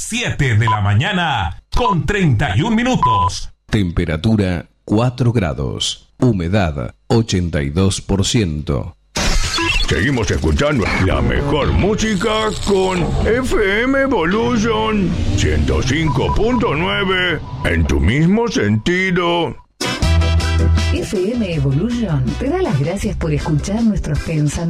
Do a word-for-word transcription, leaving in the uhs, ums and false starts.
siete de la mañana con treinta y un minutos. Temperatura cuatro grados. Humedad ochenta y dos por ciento. Seguimos escuchando la mejor música con F M Evolution ciento cinco punto nueve en tu mismo sentido. F M Evolution te da las gracias por escuchar nuestros pensamientos.